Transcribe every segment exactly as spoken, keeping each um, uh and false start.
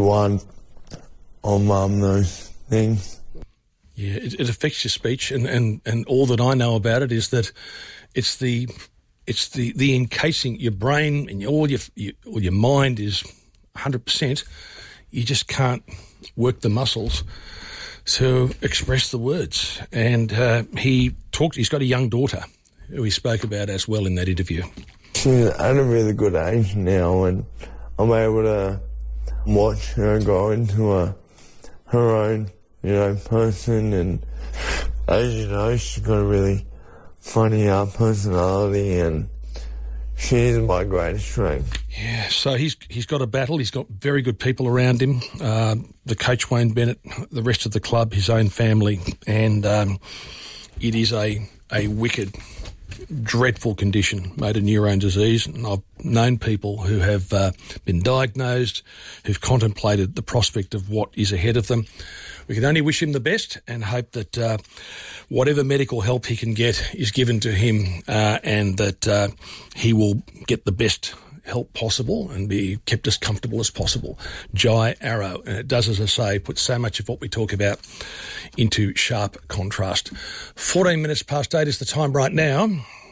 one on mum those things. Yeah, it, it affects your speech, and, and, and all that I know about it is that it's the it's the, the encasing your brain and your, all your, your all your mind is one hundred percent. You just can't work the muscles to express the words. And uh, he talked. He's got a young daughter who he spoke about as well in that interview. She's at a really good age now, and I'm able to watch her grow into a, her own, you know, person. And as you know, she's got a really funny uh, personality, and she's my greatest strength. Yeah, so he's he's got a battle. He's got very good people around him. Uh, the coach Wayne Bennett, the rest of the club, his own family, and um, it is a a wicked, dreadful condition, motor neurone disease. And I've known people who have uh, been diagnosed, who've contemplated the prospect of what is ahead of them. We can only wish him the best and hope that uh, whatever medical help he can get is given to him, uh, and that uh, he will get the best help possible and be kept as comfortable as possible. Jai Arrow, and it does, as I say, put so much of what we talk about into sharp contrast. fourteen minutes past eight is the time right now.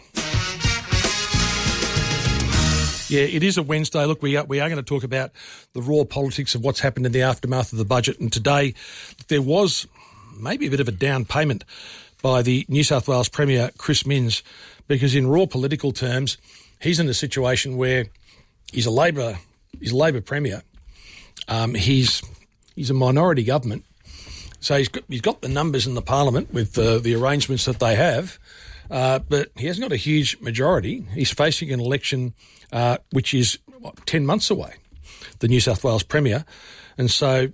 Yeah, it is a Wednesday. Look, we are, we are going to talk about the raw politics of what's happened in the aftermath of the budget. And today there was maybe a bit of a down payment by the New South Wales Premier, Chris Minns, because in raw political terms, he's in a situation where he's a Labor, he's a Labor Premier. Um, he's he's a minority government. So he's got, he's got the numbers in the Parliament with uh, the arrangements that they have, uh, but he hasn't got a huge majority. He's facing an election uh, which is what, ten months away, the New South Wales Premier. And so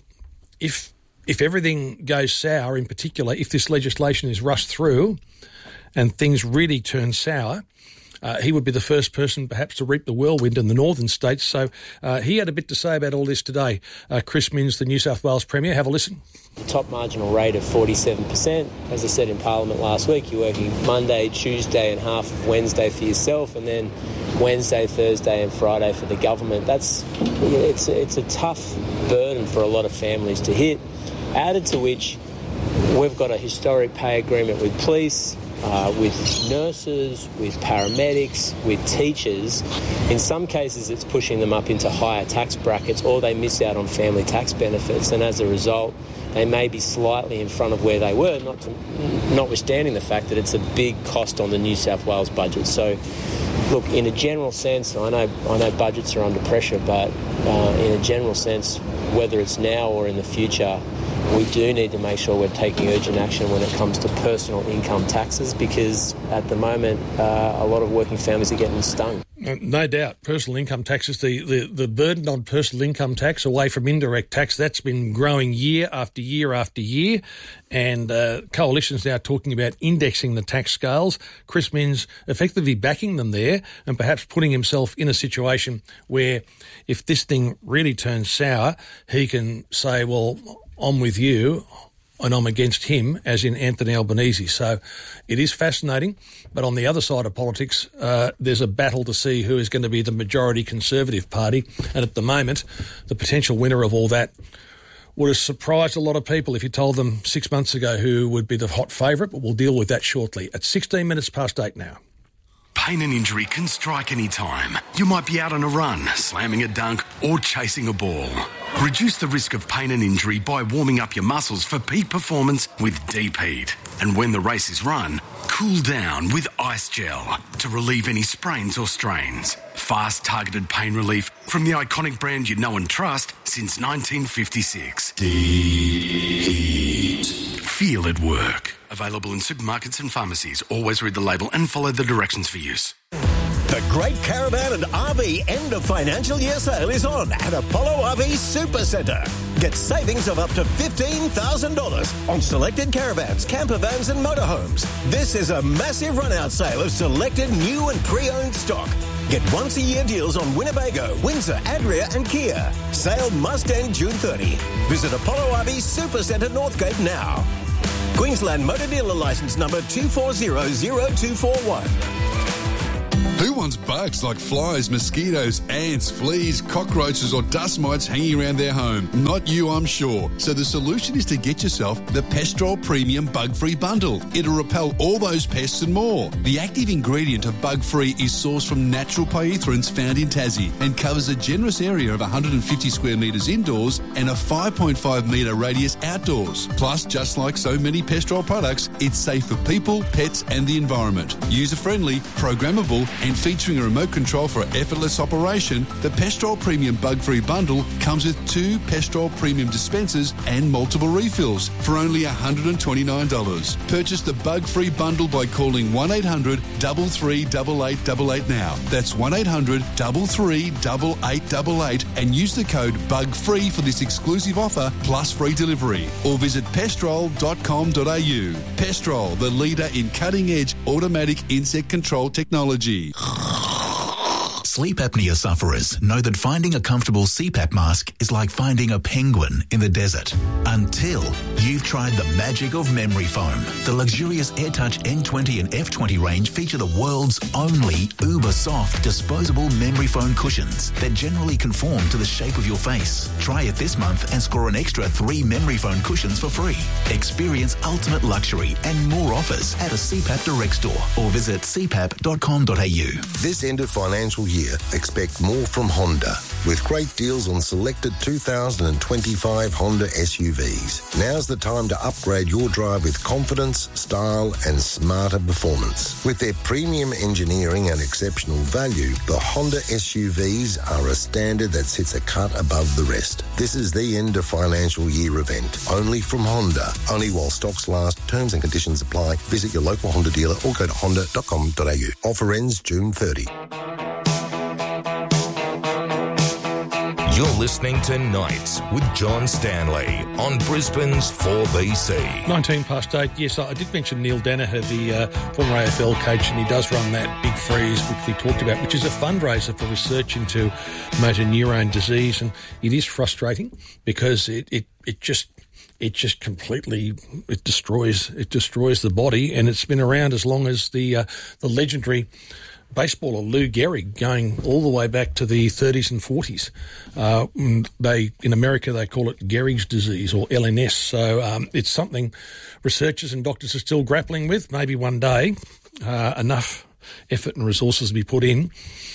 if if everything goes sour, in particular, if this legislation is rushed through and things really turn sour, Uh, he would be the first person perhaps to reap the whirlwind in the northern states. So uh, he had a bit to say about all this today. Uh, Chris Minns, the New South Wales Premier. Have a listen. The top marginal rate of forty-seven percent. As I said in Parliament last week, you're working Monday, Tuesday and half of Wednesday for yourself, and then Wednesday, Thursday and Friday for the government. That's it's, it's a tough burden for a lot of families to hit. Added to which, we've got a historic pay agreement with police, Uh, with nurses, with paramedics, with teachers. In some cases, it's pushing them up into higher tax brackets, or they miss out on family tax benefits, and as a result, they may be slightly in front of where they were, not to, notwithstanding the fact that it's a big cost on the New South Wales budget. So, look, in a general sense, I know I know budgets are under pressure, but uh, in a general sense, whether it's now or in the future, we do need to make sure we're taking urgent action when it comes to personal income taxes, because at the moment uh, a lot of working families are getting stung. No doubt. Personal income taxes, the, the, the burden on personal income tax away from indirect tax, that's been growing year after year after year. And uh, Coalition's now talking about indexing the tax scales. Chris Minns effectively backing them there and perhaps putting himself in a situation where if this thing really turns sour, he can say, well, I'm with you and I'm against him, as in Anthony Albanese. So it is fascinating. But on the other side of politics, uh, there's a battle to see who is going to be the majority Conservative Party. And at the moment, the potential winner of all that would have surprised a lot of people if you told them six months ago who would be the hot favourite. But we'll deal with that shortly. At sixteen minutes past eight now. Pain and injury can strike any time. You might be out on a run, slamming a dunk or chasing a ball. Reduce the risk of pain and injury by warming up your muscles for peak performance with Deep Heat. And when the race is run, cool down with Ice Gel to relieve any sprains or strains. Fast, targeted pain relief from the iconic brand you know and trust since nineteen fifty-six. Deep Heat. Feel it work. Available in supermarkets and pharmacies. Always read the label and follow the directions for use. The Great Caravan and R V End of Financial Year Sale is on at Apollo R V Supercentre. Get savings of up to fifteen thousand dollars on selected caravans, camper vans and motorhomes. This is a massive run-out sale of selected new and pre-owned stock. Get once-a-year deals on Winnebago, Windsor, Adria and Kia. Sale must end June thirtieth. Visit Apollo R V Supercentre Northgate now. Queensland Motor Dealer Licence number two four zero zero two four one. Who wants bugs like flies, mosquitoes, ants, fleas, cockroaches or dust mites hanging around their home? Not you, I'm sure. So the solution is to get yourself the Pestrol Premium Bug-Free Bundle. It'll repel all those pests and more. The active ingredient of Bug-Free is sourced from natural pyrethroids found in Tassie and covers a generous area of one hundred fifty square metres indoors and a five point five metre radius outdoors. Plus, just like so many Pestrol products, it's safe for people, pets and the environment. User-friendly, programmable and featuring a remote control for effortless operation, the Pestrol Premium Bug-Free Bundle comes with two Pestrol Premium dispensers and multiple refills for only one hundred twenty-nine dollars. Purchase the Bug-Free Bundle by calling one eight hundred, three three eight eight eight eight now. That's one eight hundred, three three eight eight eight eight and use the code BUGFREE for this exclusive offer plus free delivery. Or visit pestrol dot com dot a u. Pestrol, the leader in cutting-edge automatic insect control technology. Sleep apnea sufferers know that finding a comfortable C PAP mask is like finding a penguin in the desert. Until you've tried the magic of memory foam. The luxurious AirTouch N twenty and F twenty range feature the world's only uber-soft disposable memory foam cushions that generally conform to the shape of your face. Try it this month and score an extra three memory foam cushions for free. Experience ultimate luxury and more offers at a C PAP Direct store or visit c pap dot com dot a u. This end of financial year, expect more from Honda with great deals on selected two thousand twenty-five Honda S U Vs. Now's the time to upgrade your drive with confidence, style and smarter performance. With their premium engineering and exceptional value, the Honda S U Vs are a standard that sits a cut above the rest. This is the end of financial year event, only from Honda. Only while stocks last. Terms and conditions apply. Visit your local Honda dealer or go to honda dot com dot a u. Offer ends June thirtieth. You're listening to Nights with John Stanley on Brisbane's four B C. nineteen past eight. Yes, I did mention Neil Danaher, the uh, former A F L coach, and he does run that Big Freeze, which we talked about, which is a fundraiser for research into motor neurone disease. And it is frustrating because it, it, it just... It just completely it destroys it destroys the body, and it's been around as long as the uh, the legendary baseballer Lou Gehrig, going all the way back to the thirties and forties. Uh, they in America they call it Gehrig's disease, or L N S. So um, it's something researchers and doctors are still grappling with. Maybe one day uh, enough effort and resources to be put in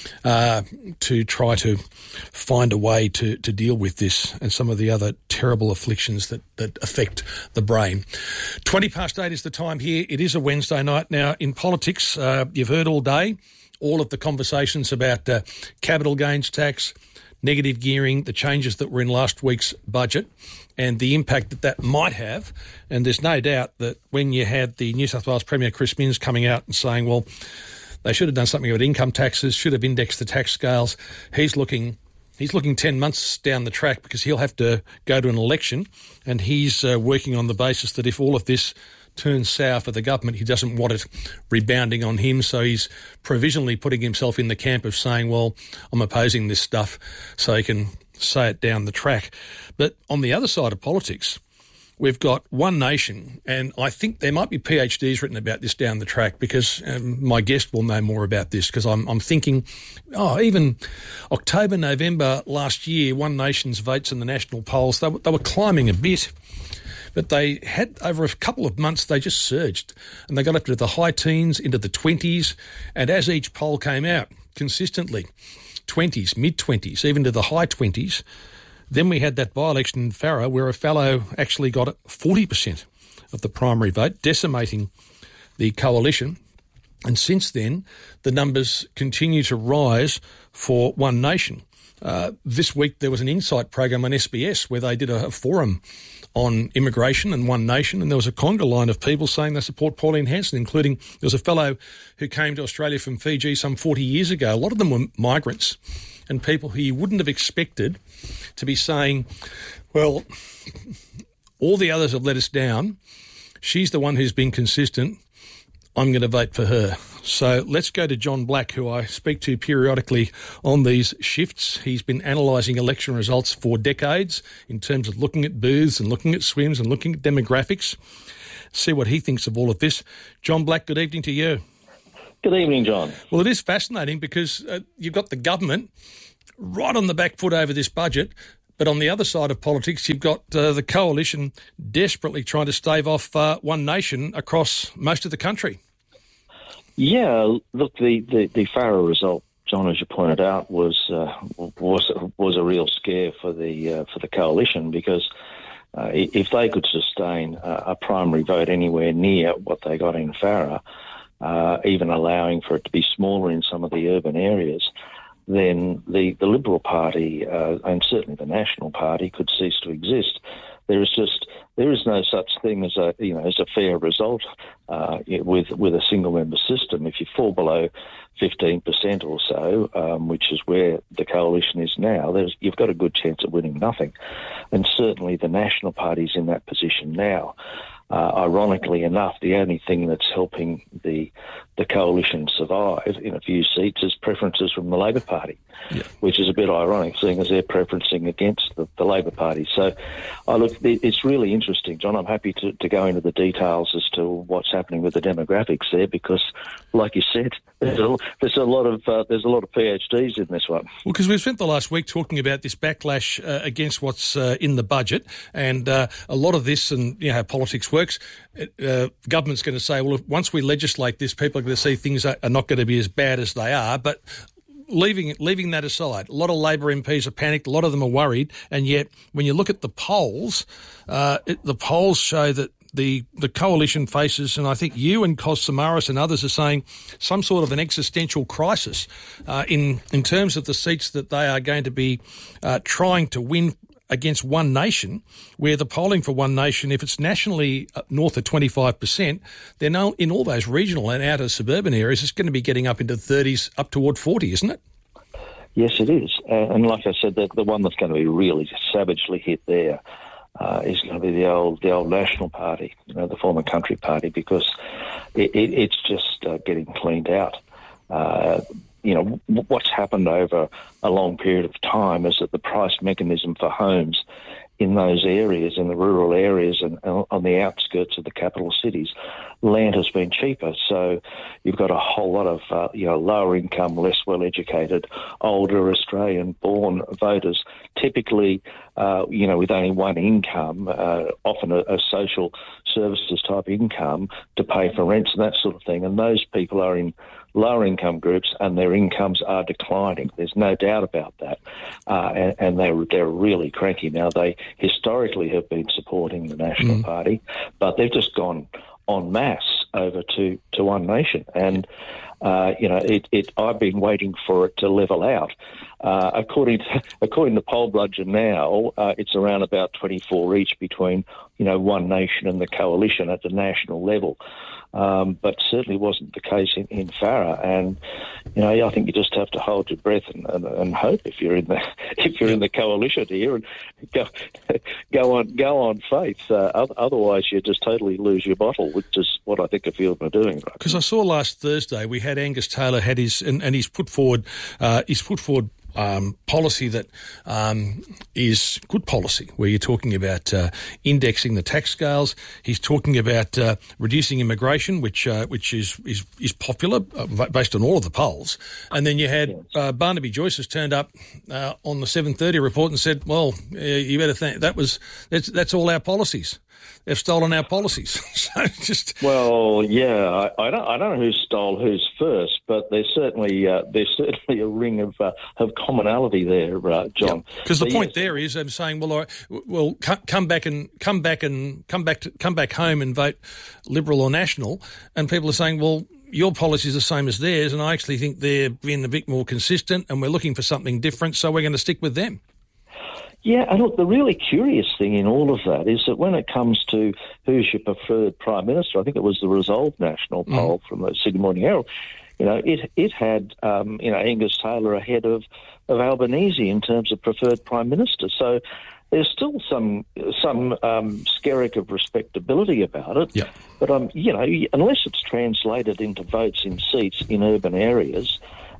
uh, to try to find a way to, to deal with this and some of the other terrible afflictions that, that affect the brain. twenty past eight is the time here. It is a Wednesday night. Now, in politics, uh, you've heard all day all of the conversations about uh, capital gains tax, negative gearing, the changes that were in last week's budget and the impact that that might have. And there's no doubt that when you had the New South Wales Premier Chris Minns coming out and saying, well, they should have done something about income taxes, should have indexed the tax scales. He's looking he's looking ten months down the track because he'll have to go to an election, and he's uh, working on the basis that if all of this turns sour for the government, he doesn't want it rebounding on him. So he's provisionally putting himself in the camp of saying, well, I'm opposing this stuff so he can say it down the track. But on the other side of politics, we've got One Nation, and I think there might be PhDs written about this down the track because um, my guest will know more about this because I'm, I'm thinking, oh, even October, November last year, One Nation's votes in the national polls, they, they were climbing a bit, but they had, over a couple of months, they just surged and they got up to the high teens, into the twenties, and as each poll came out, consistently, twenties, mid-twenties, even to the high twenties. Then we had that by-election in Farrer where a fellow actually got forty percent of the primary vote, decimating the coalition. And since then, the numbers continue to rise for One Nation. Uh, this week there was an insight program on S B S where they did a, a forum on immigration and One Nation, and there was a conga line of people saying they support Pauline Hanson, including there was a fellow who came to Australia from Fiji some forty years ago. A lot of them were migrants and people who you wouldn't have expected to be saying, well, all the others have let us down. She's the one who's been consistent. I'm going to vote for her. So let's go to John Black, who I speak to periodically on these shifts. He's been analysing election results for decades in terms of looking at booths and looking at swims and looking at demographics. See what he thinks of all of this. John Black, good evening to you. Good evening, John. Well, it is fascinating because uh, you've got the government right on the back foot over this budget, but on the other side of politics, you've got uh, the coalition desperately trying to stave off uh, one nation across most of the country. Yeah, look, the, the, the Farah result, John, as you pointed out, was uh, was was a real scare for the uh, for the coalition because uh, if they could sustain a, a primary vote anywhere near what they got in Farah, uh, even allowing for it to be smaller in some of the urban areas, then the, the Liberal Party uh, and certainly the National Party could cease to exist. There is just there is no such thing as a you know as a fair result uh, with with a single member system. If you fall below fifteen percent or so, um, which is where the coalition is now, there's, you've got a good chance of winning nothing. And certainly the National Party's in that position now. Uh, ironically enough, the only thing that's helping the the coalition survive in a few seats is preferences from the Labor Party, yeah. which is a bit ironic, seeing as they're preferencing against the, the Labor Party. So, I look, it's really interesting, John. I'm happy to, to go into the details as to what's happening with the demographics there, because, like you said, there's a, there's a lot of uh, there's a lot of PhDs in this one. Well, because we've spent the last week talking about this backlash uh, against what's uh, in the budget, and uh, a lot of this, and you know how politics works. Uh, government's going to say, well, if, once we legislate this, people are going to see things are, are not going to be as bad as they are. But leaving leaving that aside, a lot of Labor M Ps are panicked, a lot of them are worried, and yet when you look at the polls, uh, it, the polls show that the the coalition faces, and I think you and Kos Samaras and others are saying, some sort of an existential crisis uh, in, in terms of the seats that they are going to be uh, trying to win against One Nation, where the polling for One Nation, if it's nationally north of twenty-five percent, then in all those regional and outer suburban areas, it's going to be getting up into thirties, up toward forty, isn't it? Yes, it is. Uh, and like I said, the, the one that's going to be really savagely hit there uh, is going to be the old the old National Party, you know, the former Country Party, because it, it, it's just uh, getting cleaned out. Uh, You know, what's happened over a long period of time is that the price mechanism for homes in those areas, in the rural areas and on the outskirts of the capital cities, land has been cheaper. So you've got a whole lot of, uh, you know, lower income, less well-educated, older Australian-born voters, typically, uh, you know, with only one income, uh, often a, a social services type income to pay for rents and that sort of thing. And those people are in lower income groups and their incomes are declining. There's no doubt about that. Uh, and, and they're, they're really cranky now. They historically have been supporting the National mm. Party, but they've just gone en masse over to, to One Nation. And, uh, you know, it, it, I've been waiting for it to level out. Uh, according to, according to Poll Bludgeon now, uh, it's around about twenty-four each between, you know, One Nation and the coalition at the national level. Um, but certainly wasn't the case in, in Farah. And, you know, I think you just have to hold your breath and, and, and hope if you're in the if you're in the coalition here, and go go on go on faith. Uh, otherwise, you just totally lose your bottle, which is what I think a few of them are doing. Because right? I saw last Thursday we had Angus Taylor had his and, and he's put forward uh, he's put forward. Um, policy that um, is good policy, where you're talking about uh, indexing the tax scales. He's talking about uh, reducing immigration, which uh, which is is, is popular uh, based on all of the polls. And then you had uh, Barnaby Joyce has turned up uh, on the seven thirty report and said, "Well, uh, you better think that was that's, that's all our policies. They've stolen our policies." So just well, yeah, I, I don't, I don't know who stole whose first, but there's certainly uh, there's certainly a ring of uh, of commonality there, uh, John. Because the but point yes. there is, I'm saying, well, all right, well, come back and come back and come back to come back home and vote Liberal or National, and people are saying, well, your policy is the same as theirs, and I actually think they're being a bit more consistent, and we're looking for something different, so we're going to stick with them. Yeah, and look, the really curious thing in all of that is that when it comes to who's your preferred Prime Minister, I think it was the Resolve National poll mm. from the Sydney Morning Herald, you know, it it had, um, you know, Angus Taylor ahead of, of Albanese in terms of preferred Prime Minister. So there's still some some um, skerrick of respectability about it. Yeah. But, um, you know, unless it's translated into votes in seats in urban areas,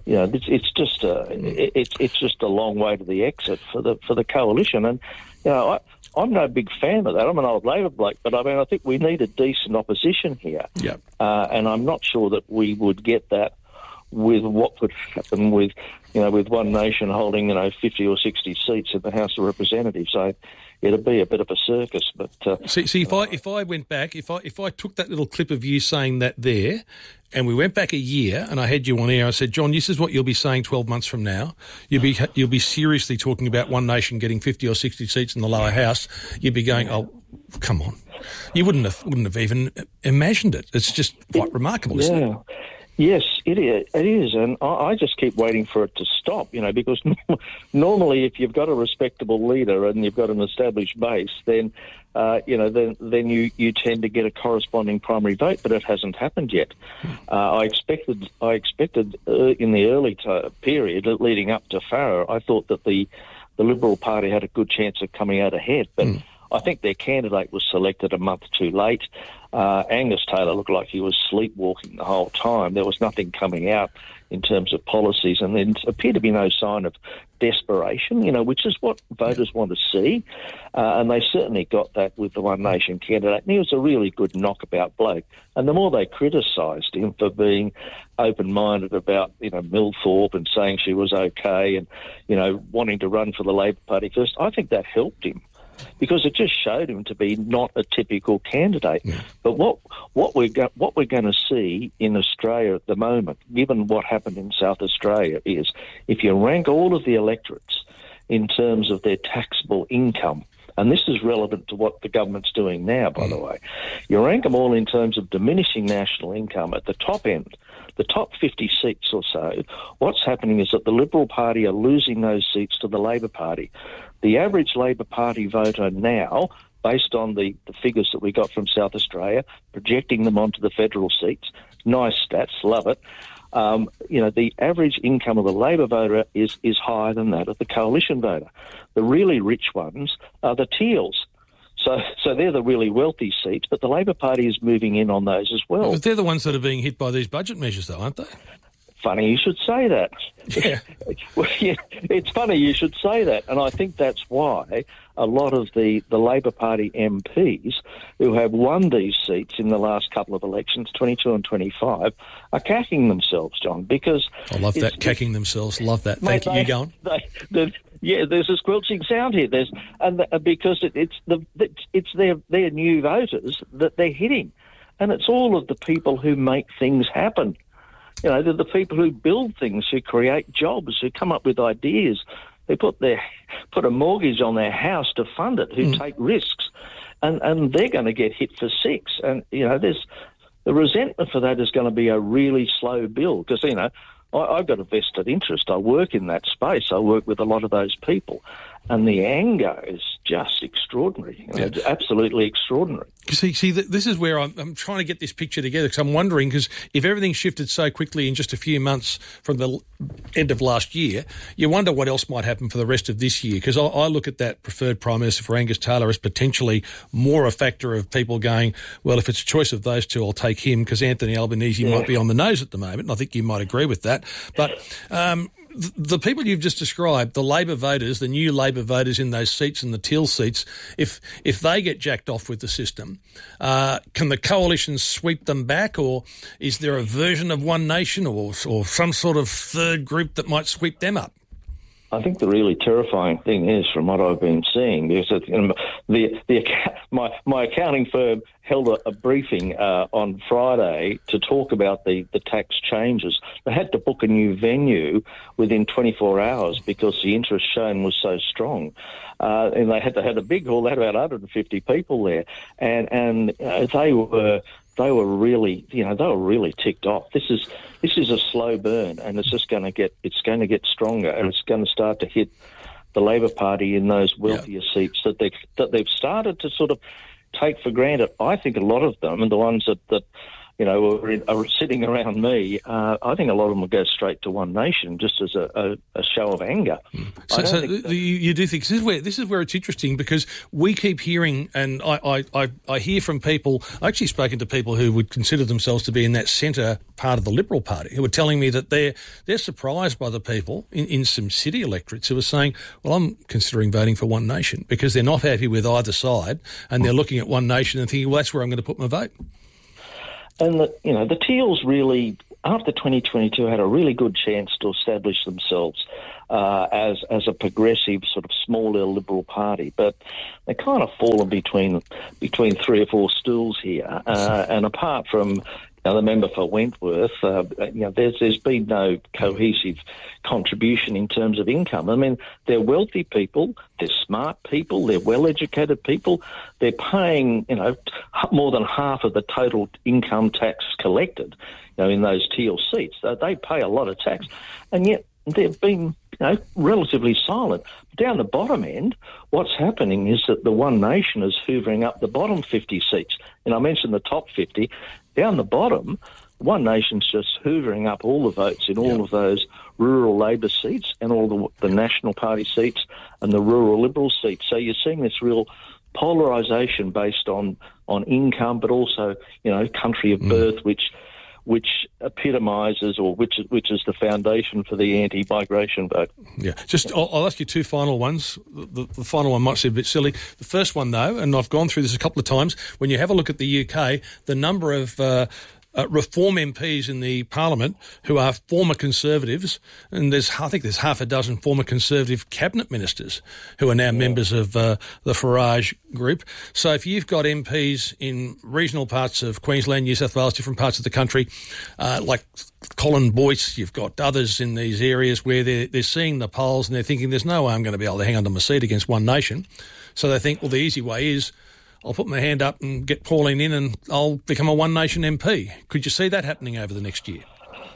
You know, it's, it's just a it's it's just a long way to the exit for the for the coalition, and you know, I, I'm no big fan of that. I'm an old Labor bloke, but I mean, I think we need a decent opposition here, yeah. uh, and I'm not sure that we would get that with what would happen with you know with One Nation holding you know fifty or sixty seats in the House of Representatives. So it'd be a bit of a circus. But uh, see, see, if I if I went back, if I if I took that little clip of you saying that there, and we went back a year, and I had you on air, I said, John, this is what you'll be saying twelve months from now. You'll be you'll be seriously talking about One Nation getting fifty or sixty seats in the lower house. You'd be going, oh, come on. You wouldn't have wouldn't have even imagined it. It's just quite it, remarkable, isn't yeah. it? Yes, it is. It is, and I, I just keep waiting for it to stop. You know, because normally, if you've got a respectable leader and you've got an established base, then uh, you know, then then you, you tend to get a corresponding primary vote. But it hasn't happened yet. Uh, I expected I expected uh, in the early t- period leading up to Farrer, I thought that the the Liberal Party had a good chance of coming out ahead, but. Mm. I think their candidate was selected a month too late. Uh, Angus Taylor looked like he was sleepwalking the whole time. There was nothing coming out in terms of policies, and there appeared to be no sign of desperation, you know, which is what voters want to see. Uh, and they certainly got that with the One Nation candidate. And he was a really good knockabout bloke. And the more they criticised him for being open-minded about, you know, Millthorpe and saying she was okay and, you know, wanting to run for the Labor Party first, I think that helped him. Because it just showed him to be not a typical candidate. Yeah. But what what we're go, what we're going to see in Australia at the moment, given what happened in South Australia, is if you rank all of the electorates in terms of their taxable income, and this is relevant to what the government's doing now, by mm. the way, you rank them all in terms of diminishing national income at the top end. The top fifty seats or so, what's happening is that the Liberal Party are losing those seats to the Labor Party. The average Labor Party voter now, based on the, the figures that we got from South Australia, projecting them onto the federal seats, nice stats, love it. Um, you know, the average income of the Labor voter is, is higher than that of the coalition voter. The really rich ones are the Teals. So so they're the really wealthy seats, but the Labor Party is moving in on those as well. But they're the ones that are being hit by these budget measures, though, aren't they? Funny you should say that. Yeah. Well, yeah, it's funny you should say that, and I think that's why a lot of the, the Labor Party M Ps who have won these seats in the last couple of elections, twenty-two and twenty-five, are cacking themselves, John, because... I love that, cacking themselves, love that. Thank mate, you, you going? They, they, yeah, there's a squelching sound here. There's and the, because it, it's the it's their their new voters that they're hitting, and it's all of the people who make things happen. You know, they're the people who build things, who create jobs, who come up with ideas, who put their put a mortgage on their house to fund it, who mm. take risks, and and they're going to get hit for six. And you know, there's the resentment for that is going to be a really slow build because you know. I've got a vested interest. I work in that space. I work with a lot of those people. And the anger is just extraordinary. You know, yeah. It's absolutely extraordinary. See, see, this is where I'm, I'm trying to get this picture together because I'm wondering, because if everything shifted so quickly in just a few months from the end of last year, you wonder what else might happen for the rest of this year. Because I, I look at that preferred Prime Minister for Angus Taylor as potentially more a factor of people going, well, if it's a choice of those two, I'll take him because Anthony Albanese yeah. might be on the nose at the moment. And I think you might agree with that. But... Um, the people you've just described, the Labor voters, the new Labor voters in those seats and the Teal seats, if if they get jacked off with the system, uh, can the coalition sweep them back, or is there a version of One Nation or or some sort of third group that might sweep them up? I think the really terrifying thing is, from what I've been seeing, because you know, the the my my accounting firm held a, a briefing uh, on Friday to talk about the, the tax changes. They had to book a new venue within twenty-four hours because the interest shown was so strong, uh, and they had to had a big hall. They had about one hundred fifty people there, and and uh, they were. They were really, you know, they were really ticked off. This is this is a slow burn, and it's just going to get it's going to get stronger, and it's going to start to hit the Labor Party in those wealthier yeah. seats that they that they've started to sort of take for granted. I think a lot of them, and the ones that, that you know, are, in, are sitting around me, uh, I think a lot of them will go straight to One Nation just as a, a, a show of anger. So, so the, you do think this is where this is where it's interesting, because we keep hearing, and I, I, I, I hear from people. I actually spoken to people who would consider themselves to be in that centre part of the Liberal Party, who were telling me that they're they're surprised by the people in, in some city electorates who are saying, "Well, I'm considering voting for One Nation," because they're not happy with either side, and they're looking at One Nation and thinking, "Well, that's where I'm going to put my vote." And the, you know, the Teals really, after twenty twenty-two, had a really good chance to establish themselves uh, as as a progressive sort of small L Liberal party, but they kind of fallen between between three or four stools here. Uh, and apart from you know, the member for Wentworth, uh, you know, there's there's been no cohesive contribution in terms of income. I mean, they're wealthy people, they're smart people, they're well-educated people. They're paying, you know, more than half of the total income tax collected, you know, in those Teal seats. So they pay a lot of tax, and yet they've been, you know, relatively silent. Down the bottom end, what's happening is that the One Nation is hoovering up the bottom fifty seats. And I mentioned the top fifty. Down the bottom, One Nation's just hoovering up all the votes in all yep. of those rural Labor seats and all the, the National Party seats and the rural Liberal seats. So you're seeing this real polarisation based on, on income, but also, you know, country of mm. birth, which which epitomises or which which is the foundation for the anti-migration vote. Yeah, just I'll, I'll ask you two final ones. The, the final one might seem a bit silly. The first one, though, and I've gone through this a couple of times, when you have a look at the U K, the number of uh, uh, Reform M Ps in the Parliament who are former Conservatives, and there's I think there's half a dozen former Conservative cabinet ministers who are now yeah. members of uh, the Farage group. So if you've got M Ps in regional parts of Queensland, New South Wales, different parts of the country, uh, like Colin Boyce, you've got others in these areas where they're, they're seeing the polls and they're thinking there's no way I'm going to be able to hang on to my seat against One Nation. So they think, well, the easy way is I'll put my hand up and get Pauline in and I'll become a One Nation M P. Could you see that happening over the next year?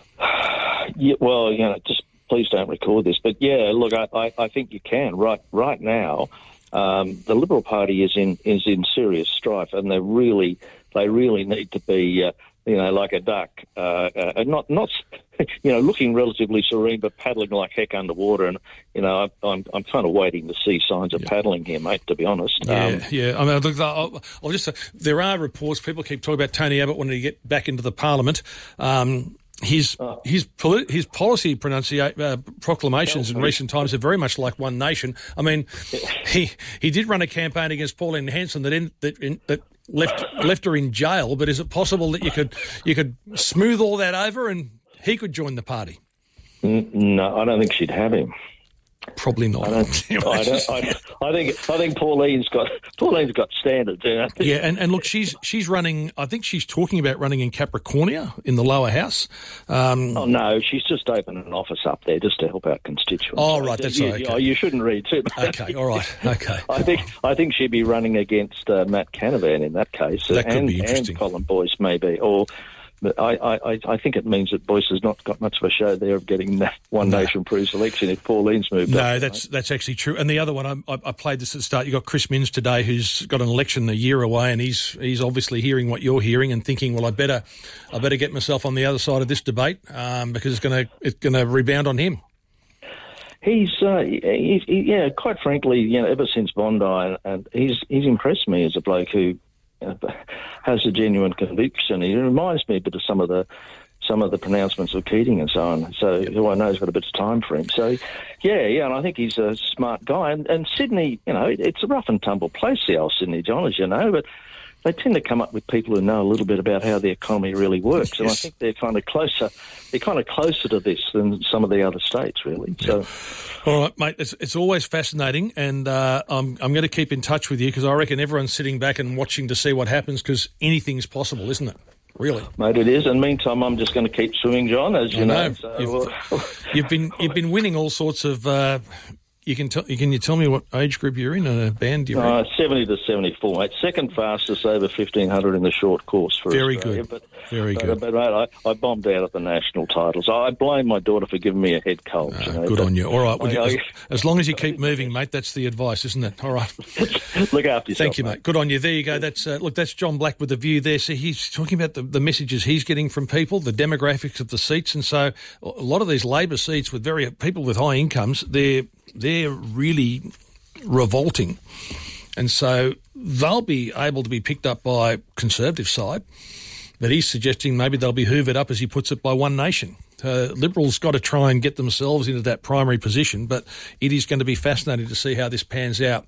Yeah, well, you know, just please don't record this. But, yeah, look, I, I, I think you can. Right right now, um, the Liberal Party is in is in serious strife, and they really they really need to be, uh, you know, like a duck, uh, uh, not not you know, looking relatively serene, but paddling like heck underwater. And, you know, I, I'm I'm kind of waiting to see signs of yeah. paddling here, mate, to be honest. Yeah, um, yeah. I mean, look, I'll, I'll just say, there are reports, people keep talking about Tony Abbott wanting to get back into the Parliament. Um, his oh. his poli- his policy pronuncia- uh, proclamations in recent times are very much like One Nation. I mean, he he did run a campaign against Pauline Hanson that in, that, in, that left left her in jail. But is it possible that you could you could smooth all that over and he could join the party? No, I don't think she'd have him. Probably not. I, don't, I, don't, I, I think I think Pauline's got Pauline's got standards. You know? Yeah, and, and look, she's she's running. I think she's talking about running in Capricornia in the lower house. Um, oh no, she's just opened an office up there just to help out constituents. Oh right, that's you, okay. You, you shouldn't read too much. Okay, all right, okay. I think I think she'd be running against uh, Matt Canavan in that case. That could and, be interesting. And Colin Boyce maybe, or. But I, I, I think it means that Boyce has not got much of a show there of getting that One no. Nation pre-selection if Pauline's moved no, up. No, that's that's actually true. And the other one, I, I played this at the start. You got Chris Minns today, who's got an election a year away, and he's he's obviously hearing what you're hearing and thinking, well, I better I better get myself on the other side of this debate um, because it's going to it's going to rebound on him. He's, uh, he, he, yeah, quite frankly, you know, ever since Bondi, and he's he's impressed me as a bloke who. Uh, has a genuine conviction. He reminds me a bit of some of the some of the pronouncements of Keating and so on. So yep. who I know has got a bit of time for him. So yeah, yeah, and I think he's a smart guy. And, and Sydney, you know, it, it's a rough and tumble place, the old Sydney, John, as you know, but they tend to come up with people who know a little bit about how the economy really works. Yes. And I think they're kind of closer. They're kind of closer to this than some of the other states, really. So. Yep. All right, mate, it's, it's always fascinating, and uh, I'm, I'm going to keep in touch with you because I reckon everyone's sitting back and watching to see what happens because anything's possible, isn't it? Really, mate, it is. And meantime, I'm just going to keep suing, John, as you I know. know. So, you've, you've been you've been winning all sorts of uh, You can tell. Can you tell me what age group you're in and a band you're uh, in? seventy to seventy-four, mate. Second fastest over fifteen hundred in the short course for Very Australia. good. But, Very but, good. But, mate, I, I bombed out at the national titles. I blame my daughter for giving me a head cold. Uh, you know, good but, on you. All right. Well, I, as, I, as long as you keep moving, mate, that's the advice, isn't it? All right. Look after yourself. Thank you, mate. mate. Good on you. There you go. That's uh, look. That's John Black with the View there. So he's talking about the, the messages he's getting from people, the demographics of the seats, and so a lot of these Labor seats with very people with high incomes, they're they're really revolting, and so they'll be able to be picked up by Conservative side, but he's suggesting maybe they'll be hoovered up, as he puts it, by One Nation. Uh, Liberals got to try and get themselves into that primary position, but it is going to be fascinating to see how this pans out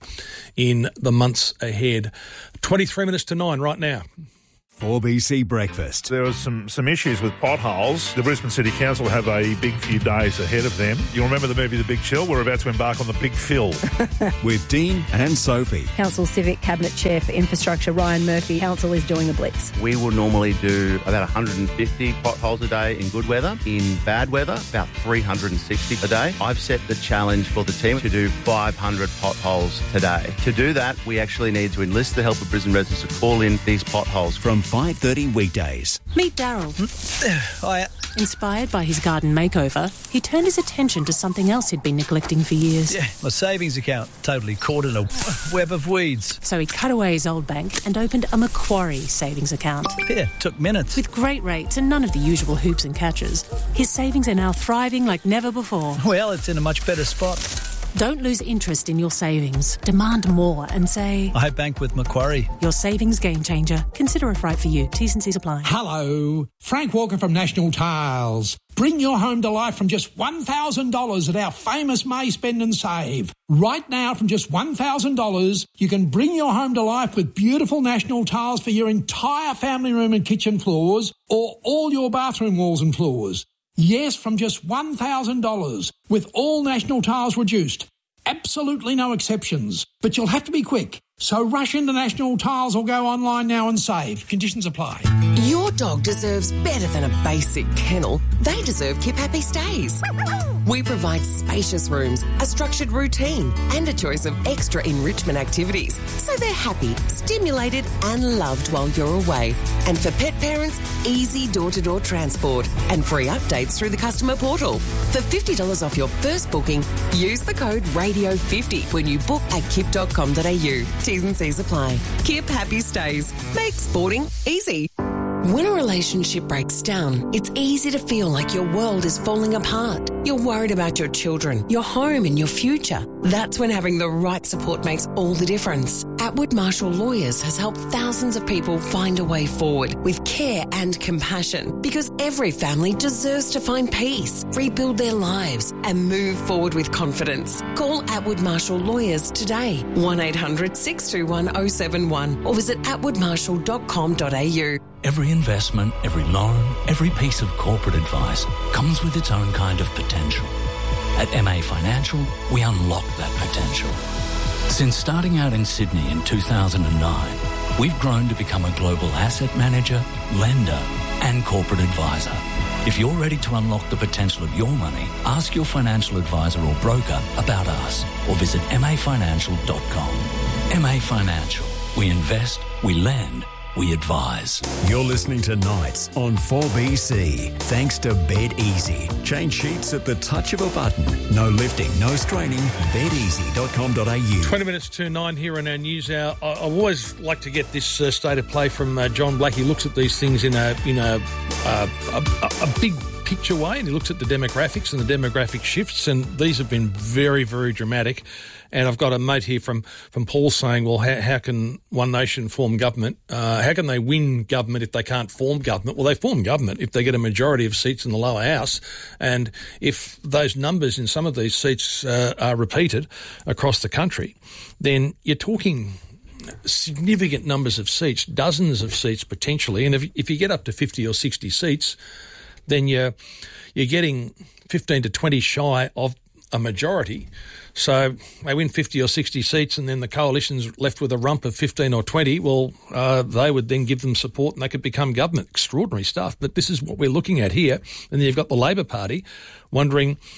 in the months ahead. twenty-three minutes to nine right now. four B C Breakfast. There was some, some issues with potholes. The Brisbane City Council have a big few days ahead of them. You'll remember the movie The Big Chill? We're about to embark on The Big Fill. With Dean and Sophie. Council Civic Cabinet Chair for Infrastructure, Ryan Murphy. Council is doing a blitz. We will normally do about one hundred fifty potholes a day in good weather. In bad weather, about three hundred sixty a day. I've set the challenge for the team to do five hundred potholes today. To do that, we actually need to enlist the help of Brisbane residents to call in these potholes. From five thirty weekdays. Meet Daryl. Hiya. Inspired by his garden makeover, he turned his attention to something else he'd been neglecting for years. Yeah, my savings account, totally caught in a web of weeds. So he cut away his old bank and opened a Macquarie savings account. Yeah, took minutes. With great rates and none of the usual hoops and catches, his savings are now thriving like never before. Well, it's in a much better spot. Don't lose interest in your savings. Demand more and say, I bank with Macquarie. Your savings game changer. Consider if right for you. T's and C's apply. Hello. Frank Walker from National Tiles. Bring your home to life from just one thousand dollars at our famous May Spend and Save. Right now, from just one thousand dollars, you can bring your home to life with beautiful National Tiles for your entire family room and kitchen floors, or all your bathroom walls and floors. Yes, from just one thousand dollars, with all National Tiles reduced. Absolutely no exceptions. But you'll have to be quick. So rush into National Tiles or go online now and save. Conditions apply. Your dog deserves better than a basic kennel. They deserve Keep Happy Stays. We provide spacious rooms, a structured routine, and a choice of extra enrichment activities, so they're happy, stimulated, and loved while you're away. And for pet parents, easy door-to-door transport and free updates through the customer portal. For fifty dollars off your first booking, use the code radio fifty when you book at kip dot com dot a u. T's and C's apply. Keep Happy Stays. Make sporting easy. When a relationship breaks down, it's easy to feel like your world is falling apart. You're worried about your children, your home and your future. That's when having the right support makes all the difference. Atwood Marshall Lawyers has helped thousands of people find a way forward with care and compassion, because every family deserves to find peace, rebuild their lives and move forward with confidence. Call Atwood Marshall Lawyers today, one eight hundred six two one oh seven one, or visit atwood marshall dot com dot a u. Every investment, every loan, every piece of corporate advice comes with its own kind of potential. At M A Financial, we unlock that potential. Since starting out in Sydney in two thousand nine, we've grown to become a global asset manager, lender, and corporate advisor. If you're ready to unlock the potential of your money, ask your financial advisor or broker about us, or visit m a financial dot com. M A Financial. We invest, we lend, we advise. You're listening to Nights on four B C. Thanks to Bed Easy. Change sheets at the touch of a button. No lifting, no straining. bed easy dot com dot a u. twenty minutes to nine here on our news hour. I, I always like to get this uh, state of play from uh, John Black. He looks at these things in a in a, uh, a, a, a big picture way, and he looks at the demographics and the demographic shifts, and these have been very, very dramatic. And I've got a mate here from, from Paul saying, well, how, how can One Nation form government? Uh, how can they win government if they can't form government? Well, they form government if they get a majority of seats in the lower house. And if those numbers in some of these seats uh, are repeated across the country, then you're talking significant numbers of seats, dozens of seats potentially. And if, if you get up to fifty or sixty seats, then you're, you're getting fifteen to twenty shy of a majority. So they win fifty or sixty seats, and then the coalition's left with a rump of fifteen or twenty. Well, uh, they would then give them support and they could become government. Extraordinary stuff. But this is what we're looking at here. And then you've got the Labor Party wondering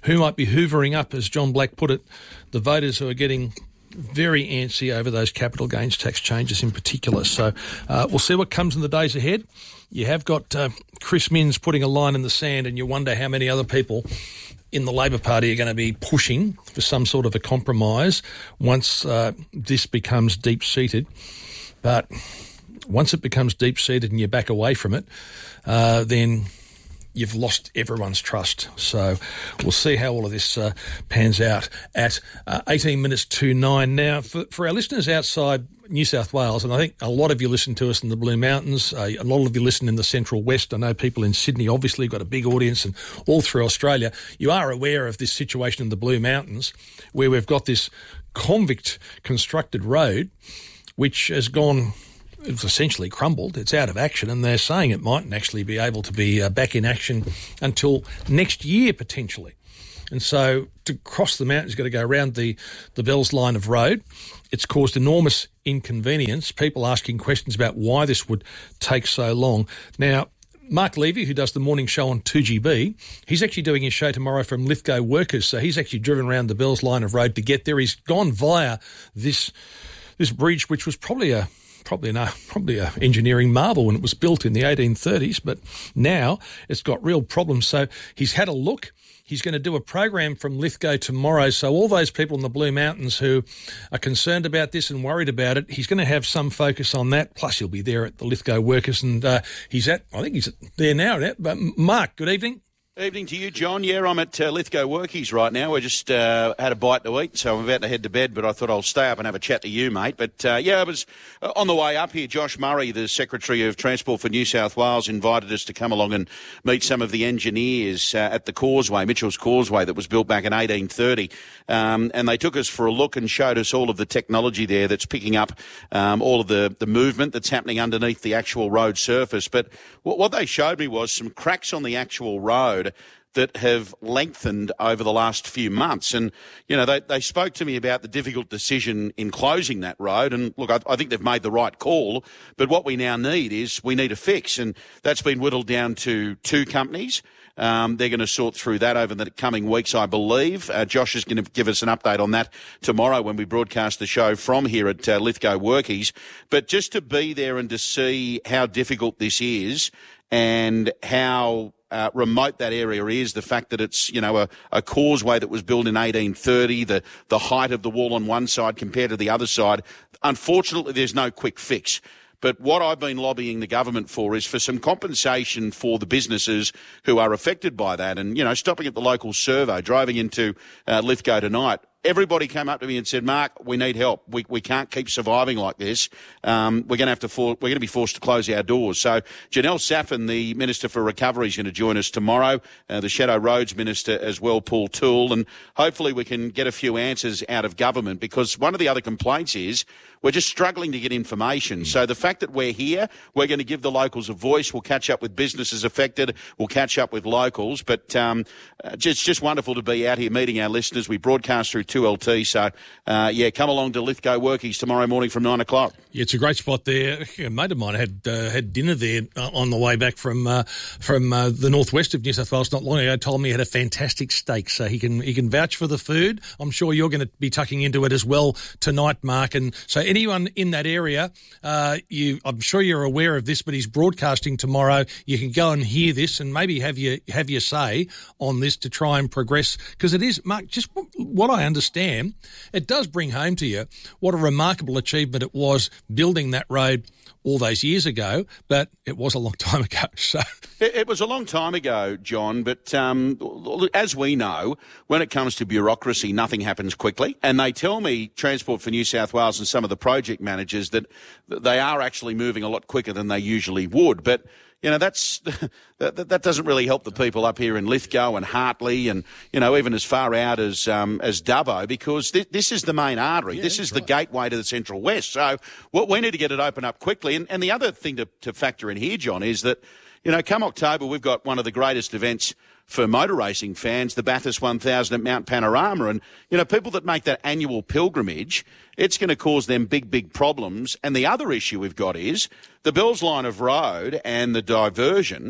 who might be hoovering up, as John Black put it, the voters who are getting very antsy over those capital gains tax changes in particular. So uh, we'll see what comes in the days ahead. You have got uh, Chris Minns putting a line in the sand, and you wonder how many other people in the Labor Party are going to be pushing for some sort of a compromise once uh, this becomes deep-seated. But once it becomes deep-seated and you back away from it, uh, then you've lost everyone's trust. So we'll see how all of this uh, pans out at uh, eighteen minutes to nine. Now, for, for our listeners outside New South Wales, and I think a lot of you listen to us in the Blue Mountains, uh, a lot of you listen in the Central West. I know people in Sydney obviously got a big audience, and all through Australia. You are aware of this situation in the Blue Mountains where we've got this convict constructed road which has gone... It's essentially crumbled. It's out of action, and they're saying it mightn't actually be able to be uh, back in action until next year, potentially. And so to cross the mountain, you've got to go around the, the Bells line of road. It's caused enormous inconvenience, people asking questions about why this would take so long. Now, Mark Levy, who does the morning show on two G B, he's actually doing his show tomorrow from Lithgow Workers, so he's actually driven around the Bells line of road to get there. He's gone via this this bridge, which was probably a Probably an, probably a engineering marvel when it was built in the eighteen thirties, but now it's got real problems. So he's had a look. He's going to do a program from Lithgow tomorrow. So all those people in the Blue Mountains who are concerned about this and worried about it, he's going to have some focus on that. Plus, he'll be there at the Lithgow Workers, and uh, he's at, I think he's there now. But Mark, good evening. Evening to you, John. Yeah, I'm at uh, Lithgow Workies right now. We just uh, had a bite to eat, so I'm about to head to bed, but I thought I'll stay up and have a chat to you, mate. But, uh, yeah, I was uh, on the way up here. Josh Murray, the Secretary of Transport for New South Wales, invited us to come along and meet some of the engineers uh, at the Causeway, Mitchell's Causeway, that was built back in eighteen thirty. Um, and they took us for a look and showed us all of the technology there that's picking up um, all of the, the movement that's happening underneath the actual road surface. But what, what they showed me was some cracks on the actual road that have lengthened over the last few months. And, you know, they, they spoke to me about the difficult decision in closing that road. And, look, I, I think they've made the right call. But what we now need is we need a fix. And that's been whittled down to two companies. Um, they're going to sort through that over the coming weeks, I believe. Uh, Josh is going to give us an update on that tomorrow when we broadcast the show from here at uh, Lithgow Workies. But just to be there and to see how difficult this is and how uh, remote that area is, the fact that it's, you know, a, a causeway that was built in eighteen thirty, the, the height of the wall on one side compared to the other side. Unfortunately, there's no quick fix. But what I've been lobbying the government for is for some compensation for the businesses who are affected by that. And, you know, stopping at the local servo, driving into uh, Lithgow tonight, everybody came up to me and said, Mark, we need help. We we can't keep surviving like this. Um, we're going to have to for, we're going to be forced to close our doors. So Janelle Saffin, the Minister for Recovery, is going to join us tomorrow. Uh, the Shadow Roads Minister as well, Paul Toole, and hopefully we can get a few answers out of government, because one of the other complaints is we're just struggling to get information. So the fact that we're here, we're going to give the locals a voice. We'll catch up with businesses affected. We'll catch up with locals. But um, it's just, just wonderful to be out here meeting our listeners. We broadcast through two L T. So, uh, yeah, come along to Lithgow Workies tomorrow morning from nine o'clock. Yeah, it's a great spot there. A mate of mine had uh, had dinner there uh, on the way back from uh, from uh, the northwest of New South Wales not long ago. Told me he had a fantastic steak, so he can he can vouch for the food. I'm sure you're going to be tucking into it as well tonight, Mark. And so anyone in that area, uh, you, I'm sure you're aware of this, but he's broadcasting tomorrow. You can go and hear this and maybe have your have your say on this to try and progress, because it is, Mark, just what I understand, it does bring home to you what a remarkable achievement it was building that road all those years ago, but it was a long time ago. So It, it was a long time ago, John, but um, as we know, when it comes to bureaucracy, nothing happens quickly. And they tell me, Transport for New South Wales and some of the project managers, that they are actually moving a lot quicker than they usually would. But you know, that's that, that doesn't really help the people up here in Lithgow and Hartley and, you know, even as far out as um, as Dubbo, because th- this is the main artery. Yeah, this is right. The gateway to the Central West. So what we need to get it open up quickly. And, and the other thing to, to factor in here, John, is that, you know, come October, we've got one of the greatest events for motor racing fans, the Bathurst one thousand at Mount Panorama. And, you know, people that make that annual pilgrimage, it's going to cause them big, big problems. And the other issue we've got is the Bells line of road and the diversion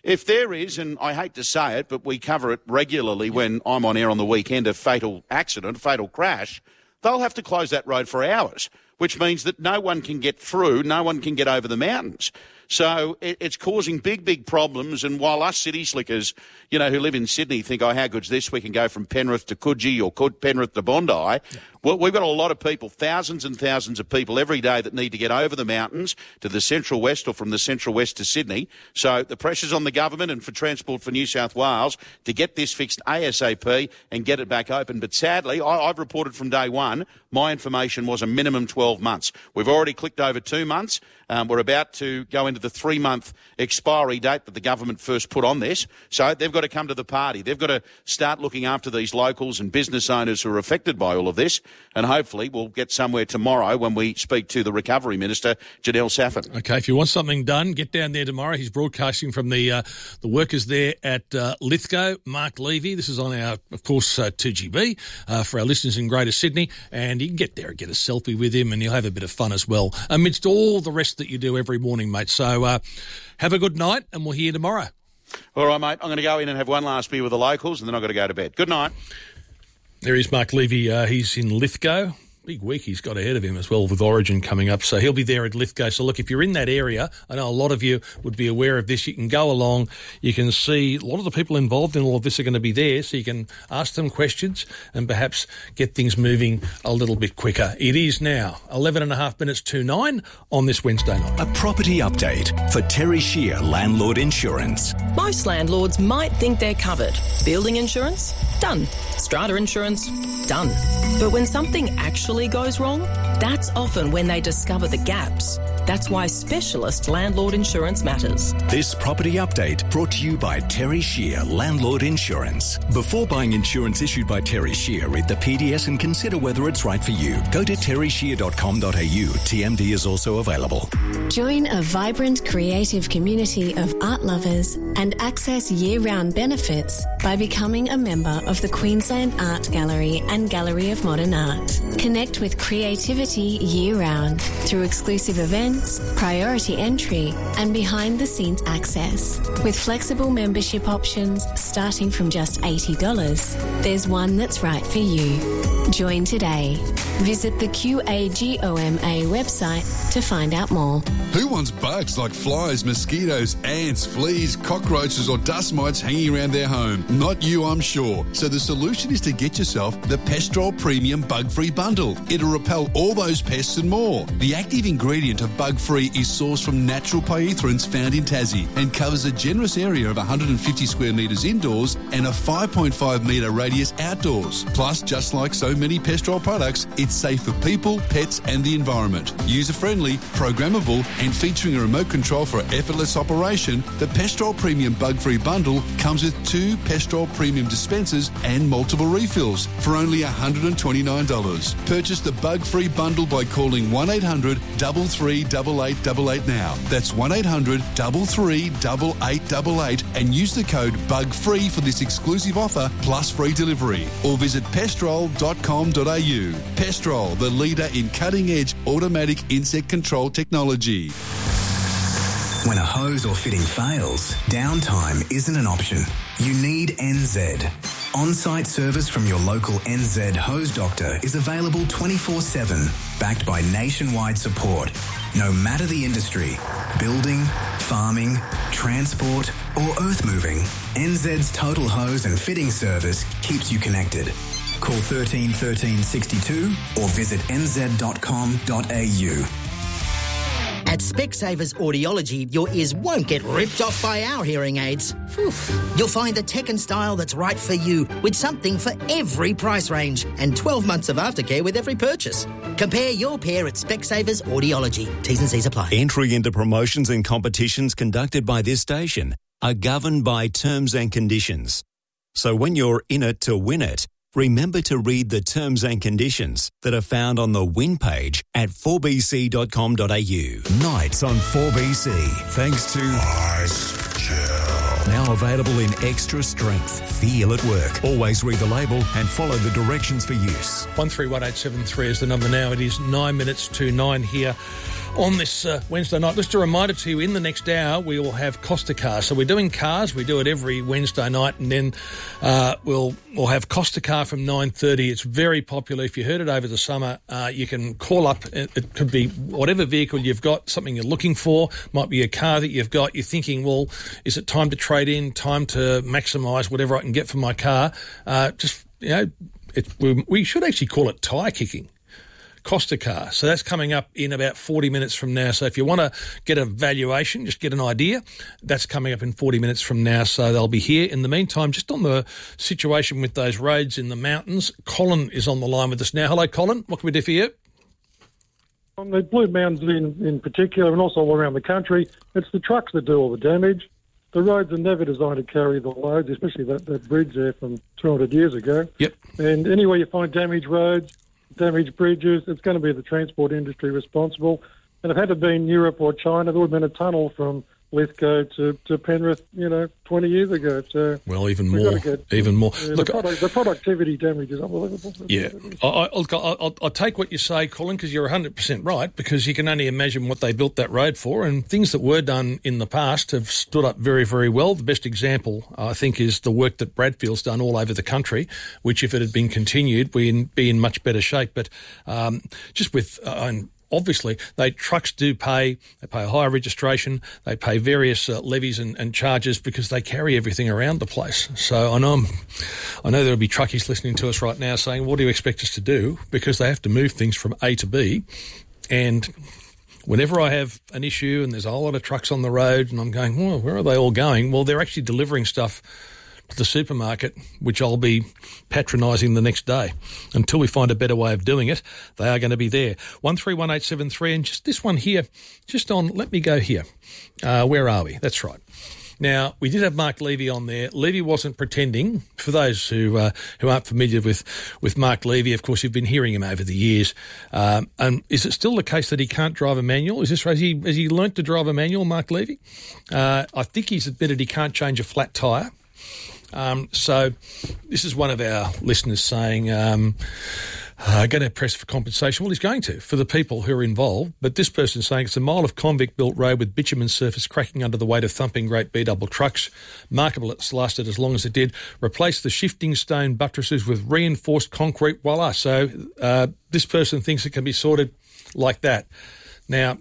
if there is, and I hate to say it, but we cover it regularly when I'm on air on the weekend, a fatal accident, a fatal crash, they'll have to close that road for hours, which means that no one can get through, no one can get over the mountains. So it, it's causing big, big problems. And while us city slickers, you know, who live in Sydney think, oh, how good's this? We can go from Penrith to Coogee or Penrith to Bondi. Yeah. Well, we've got a lot of people, thousands and thousands of people every day that need to get over the mountains to the Central West or from the Central West to Sydney. So the pressure's on the government and for Transport for New South Wales to get this fixed ASAP and get it back open. But sadly, I, I've reported from day one, my information was a minimum twelve months. We've already clicked over two months. Um, we're about to go into the three-month expiry date that the government first put on this. So they've got to come to the party. They've got to start looking after these locals and business owners who are affected by all of this. And hopefully we'll get somewhere tomorrow when we speak to the Recovery Minister, Janelle Saffin. Okay, if you want something done, get down there tomorrow. He's broadcasting from the uh, the workers there at uh, Lithgow. Mark Levy. This is on our, of course, uh, two G B uh, for our listeners in Greater Sydney. And you can get there and get a selfie with him and you'll have a bit of fun as well amidst all the rest that you do every morning, mate. So uh, have a good night and we'll hear you tomorrow. All right, mate. I'm going to go in and have one last beer with the locals and then I've got to go to bed. Good night. There is Mark Levy. Uh, he's in Lithgow. Big week he's got ahead of him as well with Origin coming up. So he'll be there at Lithgow. So look, if you're in that area, I know a lot of you would be aware of this. You can go along. You can see a lot of the people involved in all of this are going to be there. So you can ask them questions and perhaps get things moving a little bit quicker. It is now eleven and a half minutes to nine on this Wednesday night. A property update for Terry Shear Landlord Insurance. Most landlords might think they're covered. Building insurance? Done. Strata insurance? Done. But when something actually goes wrong, that's often when they discover the gaps. That's why specialist landlord insurance matters. This property update brought to you by Terry Shear Landlord Insurance. Before buying insurance issued by Terry Shear, read the P D S and consider whether it's right for you. Go to terry shear dot com dot a u. T M D is also available. Join a vibrant, creative community of art lovers and access year-round benefits by becoming a member of the Queensland Art Gallery and Gallery of Modern Art. Connect with creativity year-round through exclusive events, priority entry, and behind-the-scenes access. With flexible membership options starting from just eighty dollars, there's one that's right for you. Join today. Visit the Q A G O M A website to find out more. Who wants bugs like flies, mosquitoes, ants, fleas, cockroaches or dust mites hanging around their home? Not you, I'm sure. So the solution is to get yourself the Pestrol Premium Bug-Free Bundle. It'll repel all those pests and more. The active ingredient of Bug-Free is sourced from natural pyrethroids found in Tassie and covers a generous area of one hundred fifty square metres indoors and a five point five metre radius outdoors. Plus, just like so many Pestrol products, it's safe for people, pets and the environment. User-friendly, programmable and featuring a remote control for effortless operation, the Pestrol Premium Bug-Free Bundle comes with two Pestrol Premium dispensers and multiple refills for only one hundred twenty-nine dollars. Purchase the Bug-Free Bundle by calling one eight hundred, three three eight eight eight eight now. That's one eight hundred, three three eight eight eight eight and use the code BUGFREE for this exclusive offer plus free delivery. Or visit pestrol dot com dot a u. Pestrol, the leader in cutting-edge automatic insect control technology. When a hose or fitting fails, downtime isn't an option. You need N Z. On-site service from your local N Z hose doctor is available twenty-four seven, backed by nationwide support. No matter the industry, building, farming, transport or earth moving, N Z's total hose and fitting service keeps you connected. Call thirteen thirteen sixty-two or visit n z dot com dot a u. At Specsavers Audiology, your ears won't get ripped off by our hearing aids. Whew. You'll find the tech and style that's right for you with something for every price range and twelve months of aftercare with every purchase. Compare your pair at Specsavers Audiology. T's and C's apply. Entry into promotions and competitions conducted by this station are governed by terms and conditions. So when you're in it to win it, remember to read the terms and conditions that are found on the win page at four b c dot com dot a u. Nights on four B C, thanks to Ice Gel. Now available in extra strength. Feel at work. Always read the label and follow the directions for use. one three one eight seven three is the number now. It is nine minutes to nine here on this uh, Wednesday night. Just a reminder to you, in the next hour, we will have Costa Car. So we're doing cars. We do it every Wednesday night, and then uh, we'll we'll have Costa Car from nine thirty. It's very popular. If you heard it over the summer, uh, you can call up. It, it could be whatever vehicle you've got, something you're looking for. Might be a car that you've got. You're thinking, well, is it time to trade in, time to maximise whatever I can get for my car? Uh, just, you know, it, we, we should actually call it tyre kicking. Costa Car. So that's coming up in about forty minutes from now. So if you want to get a valuation, just get an idea, that's coming up in forty minutes from now. So they'll be here. In the meantime, just on the situation with those roads in the mountains, Colin is on the line with us now. Hello, Colin. What can we do for you? On the Blue Mountains in, in particular, and also all around the country, it's the trucks that do all the damage. The roads are never designed to carry the loads, especially that, that bridge there from two hundred years ago. Yep. And anywhere you find damaged roads, damaged bridges, it's going to be the transport industry responsible. And if it had been Europe or China, there would have been a tunnel from Lithgow to, to Penrith, you know, twenty years ago. So well, even more, get, even more. Yeah, Look, the, product, the productivity damage is unbelievable. Yeah, I, I, I'll, I'll, I'll take what you say, Colin, because you're one hundred percent right, because you can only imagine what they built that road for, and things that were done in the past have stood up very, very well. The best example, I think, is the work that Bradfield's done all over the country, which, if it had been continued, we'd be in much better shape. But um, just with... Uh, Obviously, they trucks do pay. They pay a higher registration. They pay various uh, levies and, and charges because they carry everything around the place. So I know, I'm, I know there'll be truckies listening to us right now saying, "What do you expect us to do?" Because they have to move things from A to B. And whenever I have an issue and there's a whole lot of trucks on the road, and I'm going, "Well, where are they all going?" Well, they're actually delivering stuff to the supermarket, which I'll be patronising the next day. Until we find a better way of doing it, they are going to be there. one three one eight seven three, and just this one here, just on, let me go here. Uh, where are we? That's right. Now, we did have Mark Levy on there. Levy wasn't pretending. For those who uh, who aren't familiar with, with Mark Levy, of course, you've been hearing him over the years. Um, and is it still the case that he can't drive a manual? Is this has he has he learnt to drive a manual, Mark Levy? Uh, I think he's admitted he can't change a flat tyre. Um, so this is one of our listeners saying, um, uh, going to press for compensation. Well, he's going to, for the people who are involved. But this person's saying it's a mile of convict-built road with bitumen surface cracking under the weight of thumping great B-double trucks. Remarkable it's lasted as long as it did. Replace the shifting stone buttresses with reinforced concrete. Voila. So uh, this person thinks it can be sorted like that. Now,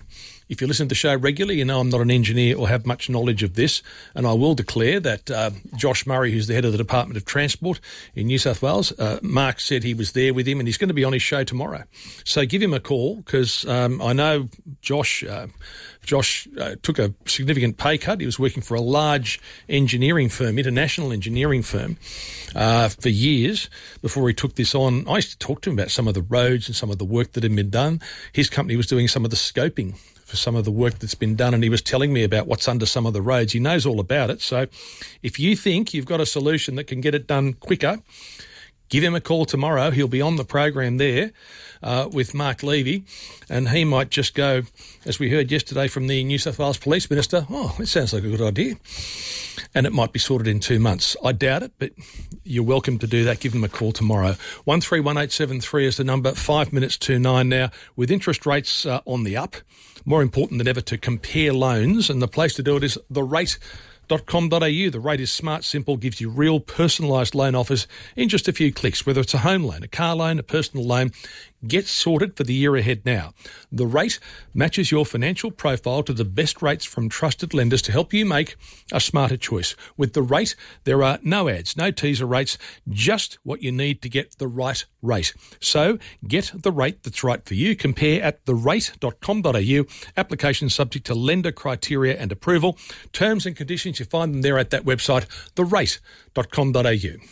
if you listen to the show regularly, you know I'm not an engineer or have much knowledge of this, and I will declare that uh, Josh Murray, who's the head of the Department of Transport in New South Wales, uh, Mark said he was there with him, and he's going to be on his show tomorrow. So give him a call, because um, I know Josh uh, Josh uh, took a significant pay cut. He was working for a large engineering firm, international engineering firm, uh, for years before he took this on. I used to talk to him about some of the roads and some of the work that had been done. His company was doing some of the scoping for some of the work that's been done, and he was telling me about what's under some of the roads. He knows all about it. So if you think you've got a solution that can get it done quicker, give him a call tomorrow. He'll be on the program there uh, with Mark Levy, and he might just go, as we heard yesterday from the New South Wales Police Minister, oh, it sounds like a good idea, and it might be sorted in two months. I doubt it, but you're welcome to do that. Give him a call tomorrow. one three one eight seven three is the number, five minutes to nine now. With interest rates uh, on the up, more important than ever to compare loans, and the place to do it is the rate dot com dot a u. The rate is smart, simple, gives you real personalised loan offers in just a few clicks, whether it's a home loan, a car loan, a personal loan. Get sorted for the year ahead now. The Rate matches your financial profile to the best rates from trusted lenders to help you make a smarter choice. With The Rate, there are no ads, no teaser rates, just what you need to get the right rate. So get the rate that's right for you. Compare at the rate dot com dot a u. Application subject to lender criteria and approval. Terms and conditions, you find them there at that website, the rate dot com dot a u.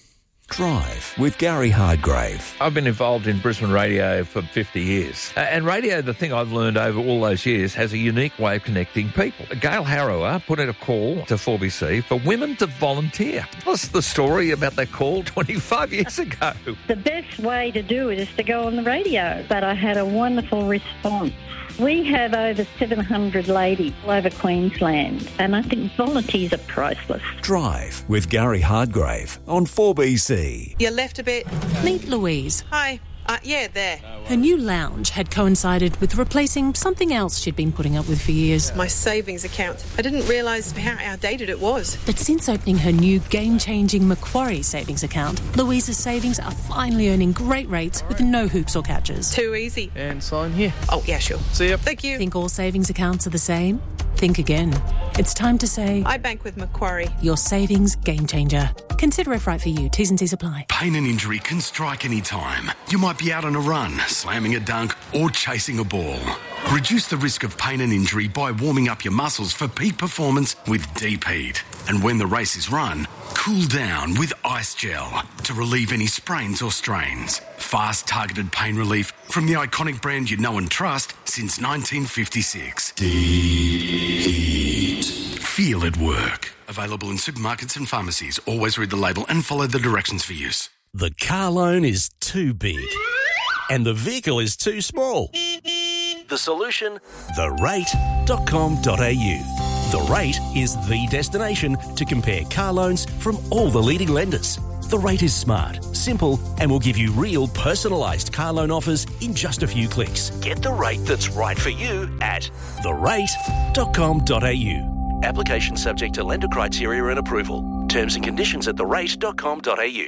Drive with Gary Hardgrave. I've been involved in Brisbane radio for fifty years. Uh, and radio, the thing I've learned over all those years, has a unique way of connecting people. Gail Harrower put in a call to four B C for women to volunteer. What's the story about that call twenty-five years ago? The best way to do it is to go on the radio. But I had a wonderful response. We have over seven hundred ladies all over Queensland, and I think volunteers are priceless. Drive with Gary Hardgrave on four B C. You left a bit. Meet Louise. Hi. Uh, yeah, there. Her new lounge had coincided with replacing something else she'd been putting up with for years. My savings account. I didn't realise how outdated it was. But since opening her new game-changing Macquarie savings account, Louisa's savings are finally earning great rates with no hoops or catches. Too easy. And sign here. Oh, yeah, sure. See ya. Thank you. Think all savings accounts are the same? Think again. It's time to say... I bank with Macquarie. Your savings game changer. Consider if right for you. T's and C's apply. Pain and injury can strike any time. You might be out on a run, slamming a dunk or chasing a ball. Reduce the risk of pain and injury by warming up your muscles for peak performance with Deep Heat. And when the race is run, cool down with Ice Gel to relieve any sprains or strains. Fast, targeted pain relief from the iconic brand you know and trust since nineteen fifty-six. Deep Heat. Feel it work. Available in supermarkets and pharmacies. Always read the label and follow the directions for use. The car loan is too big and the vehicle is too small. The solution? the rate dot com dot a u. The Rate is the destination to compare car loans from all the leading lenders. The Rate is smart, simple, and will give you real personalised car loan offers in just a few clicks. Get the rate that's right for you at the rate dot com dot a u. Application subject to lender criteria and approval. Terms and conditions at the rate dot com dot a u.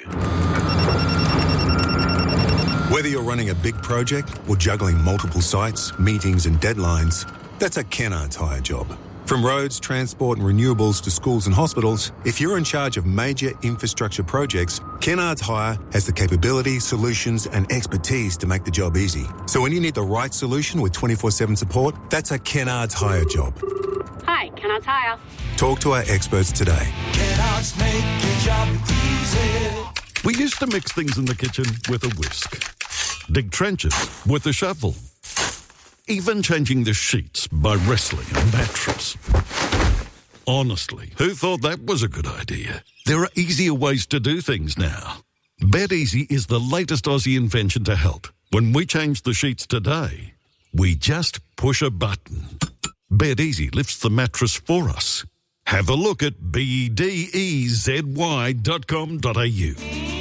Whether you're running a big project or juggling multiple sites, meetings and deadlines, that's a Kennards Hire job. From roads, transport and renewables to schools and hospitals, if you're in charge of major infrastructure projects, Kennards Hire has the capability, solutions and expertise to make the job easy. So when you need the right solution with twenty-four seven support, that's a Kennards Hire job. Hi, Kennards Hire. Talk to our experts today. Kennards make your job easy. We used to mix things in the kitchen with a whisk. Dig trenches with a shovel. Even changing the sheets by wrestling a mattress. Honestly, who thought that was a good idea? There are easier ways to do things now. BedEasy is the latest Aussie invention to help. When we change the sheets today, we just push a button. BedEasy lifts the mattress for us. Have a look at B D E Z Y dot com dot a u.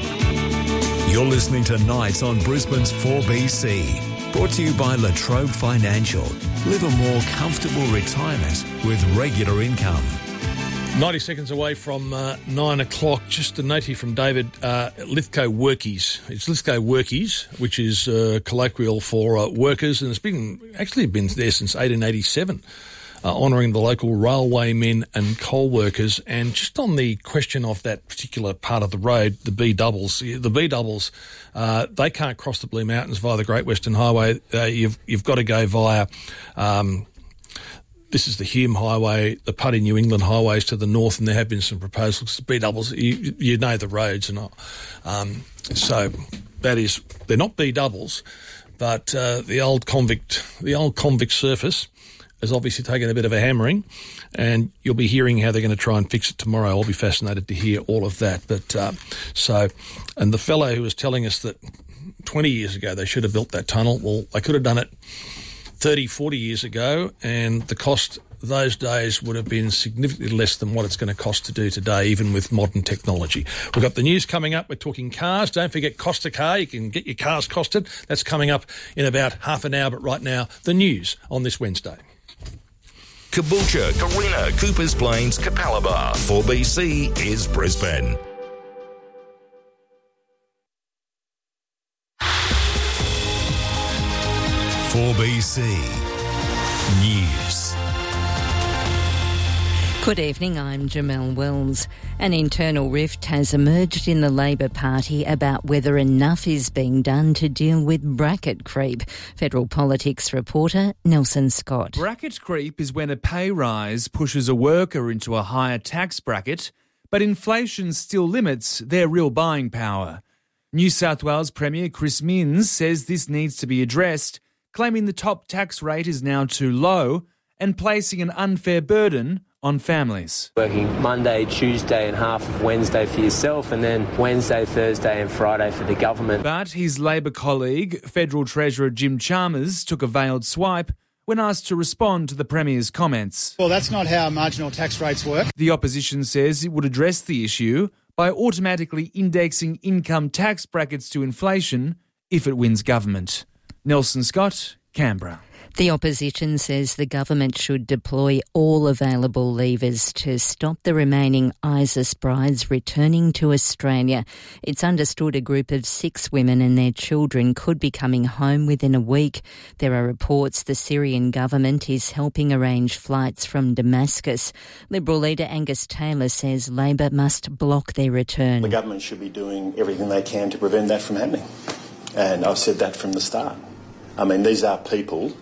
You're listening to Nights on Brisbane's four B C. Brought to you by La Trobe Financial. Live a more comfortable retirement with regular income. ninety seconds away from uh, nine o'clock. Just a note here from David. Uh, Lithgow Workies. It's Lithgow Workies, which is uh, colloquial for uh, workers, and it's been actually been there since eighteen eighty-seven. Uh, honouring the local railway men and coal workers. And just on the question of that particular part of the road, the B doubles, the B doubles, uh, they can't cross the Blue Mountains via the Great Western Highway. Uh, you've you've got to go via. Um, this is the Hume Highway, the Putty New England highways to the north, and there have been some proposals. B doubles, you, you know the roads and all. Um, so that is, they're not B doubles, but uh, the old convict, the old convict surface has obviously taken a bit of a hammering, and you'll be hearing how they're going to try and fix it tomorrow. I'll be fascinated to hear all of that. But uh, so, and the fellow who was telling us that twenty years ago they should have built that tunnel, well, they could have done it thirty, forty years ago, and the cost those days would have been significantly less than what it's going to cost to do today, even with modern technology. We've got the news coming up. We're talking cars. Don't forget Costa Car. You can get your cars costed. That's coming up in about half an hour. But right now, the news on this Wednesday. Caboolture, Carina, Coopers Plains, Capalaba. four B C is Brisbane. four B C News. Good evening, I'm Jamelle Wells. An internal rift has emerged in the Labor Party about whether enough is being done to deal with bracket creep. Federal politics reporter Nelson Scott. Bracket creep is when a pay rise pushes a worker into a higher tax bracket, but inflation still limits their real buying power. New South Wales Premier Chris Minns says this needs to be addressed, claiming the top tax rate is now too low and placing an unfair burden on families. Working Monday, Tuesday and half of Wednesday for yourself, and then Wednesday, Thursday and Friday for the government. But his Labor colleague, Federal Treasurer Jim Chalmers, took a veiled swipe when asked to respond to the Premier's comments. Well, that's not how marginal tax rates work. The opposition says it would address the issue by automatically indexing income tax brackets to inflation if it wins government. Nelson Scott, Canberra. The opposition says the government should deploy all available levers to stop the remaining ISIS brides returning to Australia. It's understood a group of six women and their children could be coming home within a week. There are reports the Syrian government is helping arrange flights from Damascus. Liberal leader Angus Taylor says Labor must block their return. The government should be doing everything they can to prevent that from happening. And I've said that from the start. I mean, these are people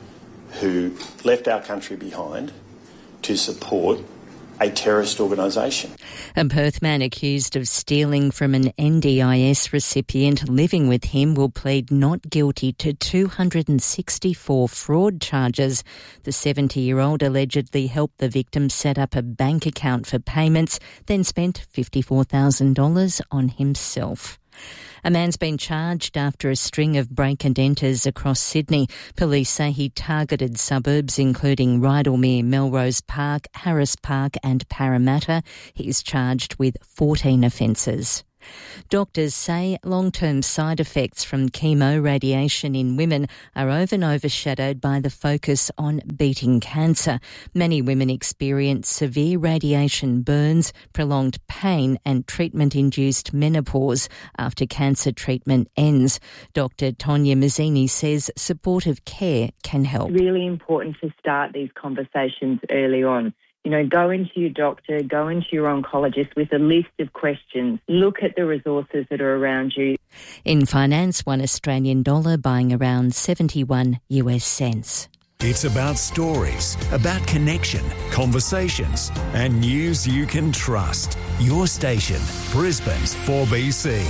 who left our country behind to support a terrorist organisation. A Perth man accused of stealing from an N D I S recipient living with him will plead not guilty to two hundred sixty-four fraud charges. The seventy-year-old allegedly helped the victim set up a bank account for payments, then spent fifty-four thousand dollars on himself. A man's been charged after a string of break-and-enters across Sydney. Police say he targeted suburbs including Rydalmere, Melrose Park, Harris Park and Parramatta. He's charged with fourteen offences. Doctors say long-term side effects from chemo radiation in women are often overshadowed by the focus on beating cancer. Many women experience severe radiation burns, prolonged pain and treatment-induced menopause after cancer treatment ends. Doctor Tonya Mazzini says supportive care can help. It's really important to start these conversations early on. You know, go into your doctor, go into your oncologist with a list of questions. Look at the resources that are around you. In finance, one Australian dollar buying around seventy-one US cents. It's about stories, about connection, conversations, and news you can trust. Your station, Brisbane's four B C.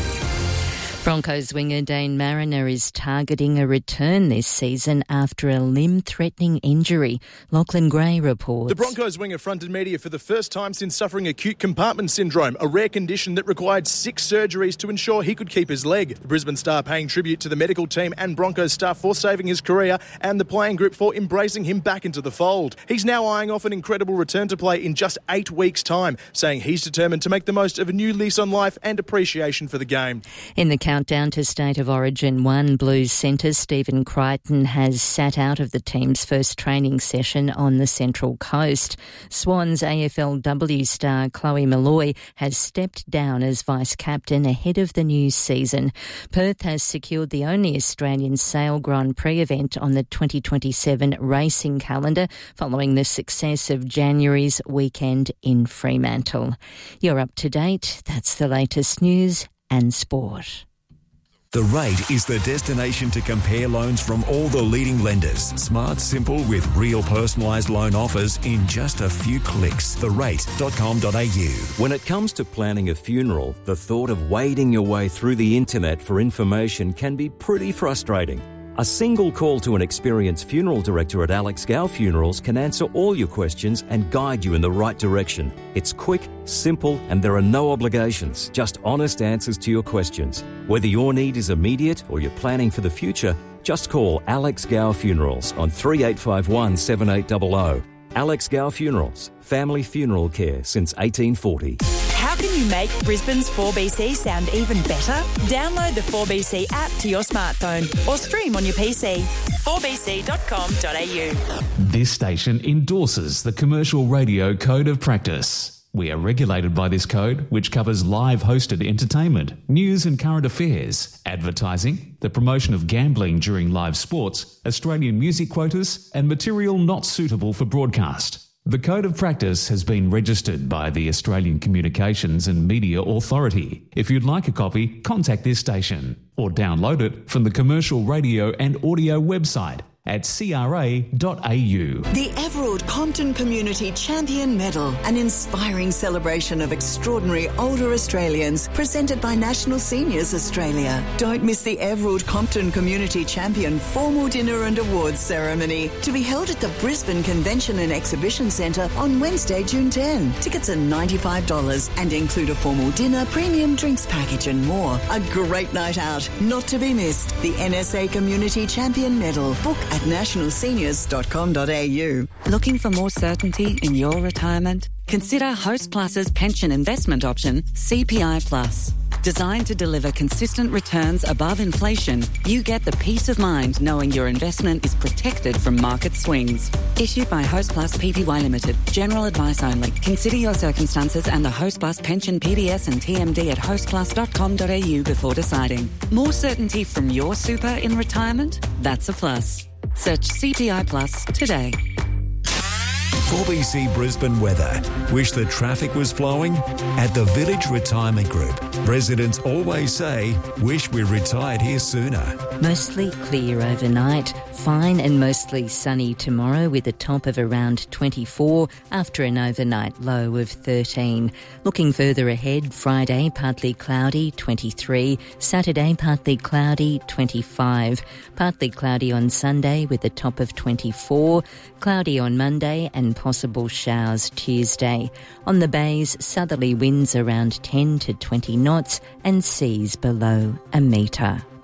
Broncos winger Dane Mariner is targeting a return this season after a limb-threatening injury. Lachlan Gray reports. The Broncos winger fronted media for the first time since suffering acute compartment syndrome, a rare condition that required six surgeries to ensure he could keep his leg. The Brisbane Star paying tribute to the medical team and Broncos staff for saving his career and the playing group for embracing him back into the fold. He's now eyeing off an incredible return to play in just eight weeks' time, saying he's determined to make the most of a new lease on life and appreciation for the game. In the countdown to State of Origin one, Blues centre Stephen Crichton has sat out of the team's first training session on the Central Coast. Swans A F L W star Chloe Malloy has stepped down as vice-captain ahead of the new season. Perth has secured the only Australian Sail Grand Prix event on the twenty twenty-seven racing calendar following the success of January's weekend in Fremantle. You're up to date. That's the latest news and sport. The Rate is the destination to compare loans from all the leading lenders. Smart, simple, with real personalised loan offers in just a few clicks. the rate dot com dot a u. When it comes to planning a funeral, the thought of wading your way through the internet for information can be pretty frustrating. A single call to an experienced funeral director at Alex Gow Funerals can answer all your questions and guide you in the right direction. It's quick, simple, and there are no obligations, just honest answers to your questions. Whether your need is immediate or you're planning for the future, just call Alex Gow Funerals on three eight five one, seven eight zero zero. Alex Gow Funerals, family funeral care since eighteen forty. How can you make Brisbane's four B C sound even better? Download the four B C app to your smartphone or stream on your P C. four b c dot com dot a u. This station endorses the Commercial Radio Code of Practice. We are regulated by this code, which covers live hosted entertainment, news and current affairs, advertising, the promotion of gambling during live sports, Australian music quotas, and material not suitable for broadcast. The Code of Practice has been registered by the Australian Communications and Media Authority. If you'd like a copy, contact this station or download it from the Commercial Radio and Audio website at c r a dot a u. The Everald Compton Community Champion Medal, an inspiring celebration of extraordinary older Australians, presented by National Seniors Australia. Don't miss the Everald Compton Community Champion formal dinner and awards ceremony, to be held at the Brisbane Convention and Exhibition Centre on Wednesday, June tenth. Tickets are ninety-five dollars and include a formal dinner, premium drinks package and more. A great night out, not to be missed. The N S A Community Champion Medal. Book at national seniors dot com dot a u. Looking for more certainty in your retirement? Consider Host Plus's pension investment option, C P I Plus. Designed to deliver consistent returns above inflation, you get the peace of mind knowing your investment is protected from market swings. Issued by Hostplus Pty Limited. General advice only. Consider your circumstances and the Hostplus Pension P D S and T M D at hostplus dot com dot a u before deciding. More certainty from your super in retirement? That's a plus. Search C P I Plus today. four B C Brisbane weather. Wish the traffic was flowing? At the Village Retirement Group, residents always say, wish we retired here sooner. Mostly clear overnight, fine and mostly sunny tomorrow with a top of around twenty-four after an overnight low of thirteen. Looking further ahead, Friday partly cloudy, twenty-three, Saturday partly cloudy, twenty-five, partly cloudy on Sunday with a top of twenty-four, cloudy on Monday and possible showers Tuesday. On the bays, southerly winds around ten to twenty knots and seas below a metre.